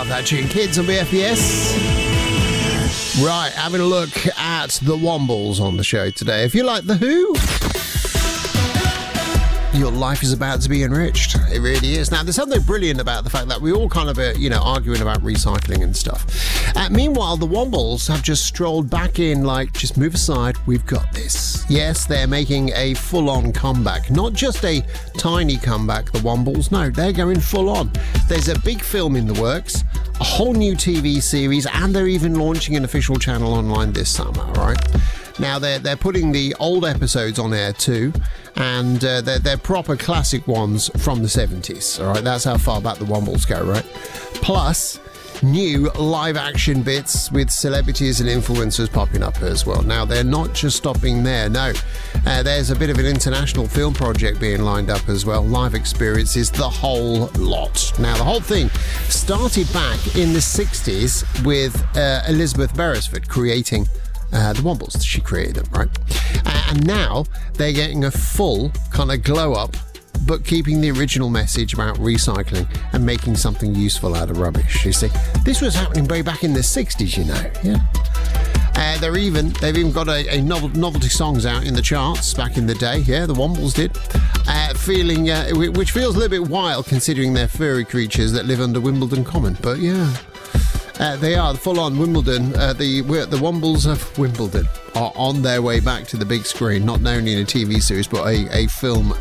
Love that tune. Kids on BFBS. Right, having a look at the Wombles on the show today. If you like The Who, your life is about to be enriched. It really is. Now, there's something brilliant about the fact that we all kind of arguing about recycling and stuff. Meanwhile, the Wombles have just strolled back in like, just move aside, we've got this. Yes, they're making a full-on comeback. Not just a tiny comeback, the Wombles. No, they're going full-on. There's a big film in the works, a whole new TV series, and they're even launching an official channel online this summer, right? Now, they're putting the old episodes on air too, and they're proper classic ones from the 70s, all right? That's how far back the Wombles go, right? Plus, new live-action bits with celebrities and influencers popping up as well. Now, they're not just stopping there, no. There's a bit of an international film project being lined up as well. Live experiences, the whole lot. Now, the whole thing started back in the 60s with Elizabeth Beresford creating the Wombles. She created them, right? And now they're getting a full kind of glow up, but keeping the original message about recycling and making something useful out of rubbish. You see, this was happening way back in the 60s, you know. Yeah. They've even got a novelty songs out in the charts back in the day. Yeah, the Wombles did. Which feels a little bit wild considering they're furry creatures that live under Wimbledon Common. But yeah. They are full-on Wimbledon. The Wombles of Wimbledon are on their way back to the big screen, not only in a TV series, but a film